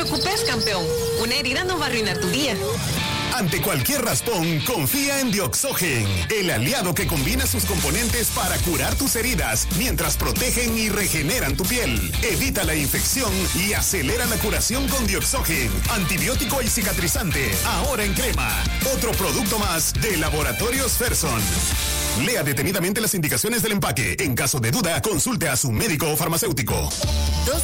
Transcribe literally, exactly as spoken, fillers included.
preocupes, campeón. Una herida no va a arruinar tu día. Ante cualquier raspón, confía en Dioxogen, el aliado que combina sus componentes para curar tus heridas mientras protegen y regeneran tu piel. Evita la infección y acelera la curación con Dioxogen, antibiótico y cicatrizante, ahora en crema. Otro producto más de Laboratorios Ferson. Lea detenidamente las indicaciones del empaque. En caso de duda, consulte a su médico o farmacéutico. Dos